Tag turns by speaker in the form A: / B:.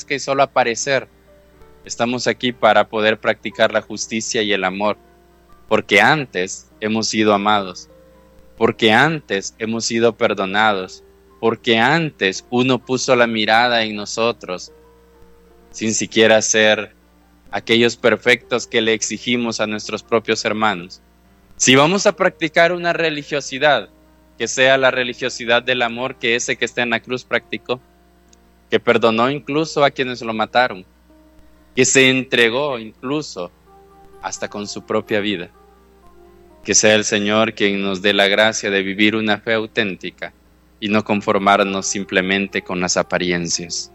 A: más que solo aparecer. Estamos aquí para poder practicar la justicia y el amor, porque antes hemos sido amados, porque antes hemos sido perdonados, porque antes uno puso la mirada en nosotros, sin siquiera ser aquellos perfectos que le exigimos a nuestros propios hermanos. Si vamos a practicar una religiosidad, que sea la religiosidad del amor que ese que está en la cruz practicó, que perdonó incluso a quienes lo mataron, que se entregó incluso hasta con su propia vida. Que sea el Señor quien nos dé la gracia de vivir una fe auténtica y no conformarnos simplemente con las apariencias.